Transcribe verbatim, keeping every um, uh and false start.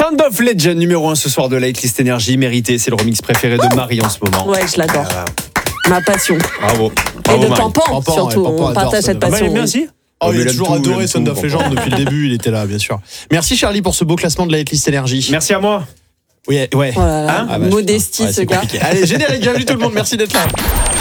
Sound of Legend, numéro un ce soir de la hitlist énergie, mérité. C'est le remix préféré de Marie en ce moment. Ouais, je l'adore. Ma passion. Bravo. Et Bravo de Marie. Pampan, Pampan, surtout. ouais, Pampan On adore partage ça. cette Bah, passion. il aime bien aussi. Oh, il il a aime toujours tout, il adoré aime Sound tout, of Pampan. Legend depuis le début, il était là, bien sûr. Merci Charlie pour ce beau classement de la hitlist énergie. Merci à moi. Oui, ouais. Oh là là, Hein Ah bah, modestie putain. Ouais, ce c'est gars. compliqué. Allez, générique, bienvenue tout le monde, merci d'être là.